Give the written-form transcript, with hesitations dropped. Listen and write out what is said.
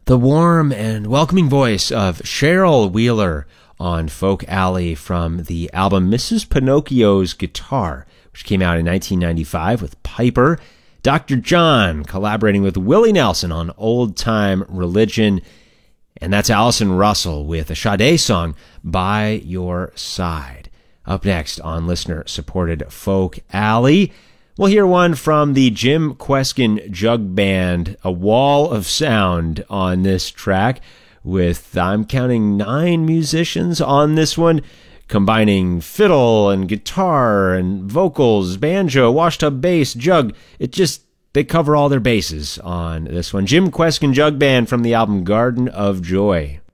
The warm and welcoming voice of Cheryl Wheeler on Folk Alley from the album Mrs. Pinocchio's Guitar, which came out in 1995 with Piper. Dr. John collaborating with Willie Nelson on Old Time Religion. And that's Allison Russell with a Sade song, By Your Side. Up next on listener-supported Folk Alley, we'll hear one from the Jim Kweskin Jug Band, A Wall of Sound on this track, with, I'm counting 9 musicians on this one, combining fiddle and guitar and vocals, banjo, washtub bass, jug. They cover all their bases on this one. Jim Kweskin Jug Band from the album Garden of Joy.